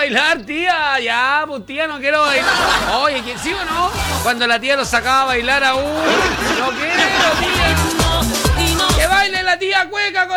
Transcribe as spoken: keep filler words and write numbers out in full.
bailar, tía? Ya, pues tía, no quiero bailar. Oye, ¿que sí o no? Cuando la tía lo sacaba a bailar aún. No quiero, tía. Que baile la tía cueca